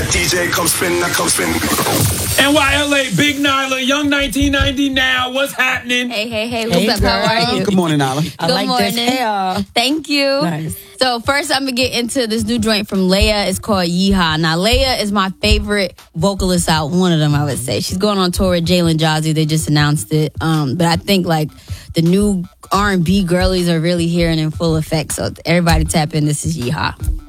DJ, come spin, come spin. NYLA, Big Nyla, Young 1990 now. What's happening? Hey. What's up? Girl. How are you? Good morning, Nyla. Good morning. This hair. Thank you. Nice. So first, I'm gonna get into this new joint from Leia. It's called Yeehaw. Now, Leia is my favorite vocalist out. One of them, I would say. She's going on tour with Jalen Jazzy. They just announced it. But I think like the new R&B girlies are really here and in full effect. So everybody tap in. This is Yeehaw.